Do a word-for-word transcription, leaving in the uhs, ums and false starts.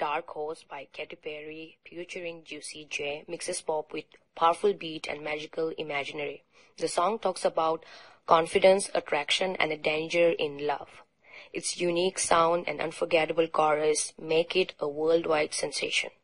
Dark Horse by Katy Perry featuring Juicy J mixes pop with powerful beat and magical imaginary. The song talks about confidence, attraction, and a danger in love. Its unique sound and unforgettable chorus make it a worldwide sensation.